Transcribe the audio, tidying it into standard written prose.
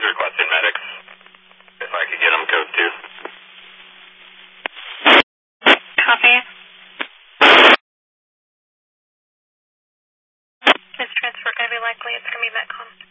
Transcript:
requesting medics. If I could get them code 2. Copy. Is transfer going to be likely? It's going to be Metcon.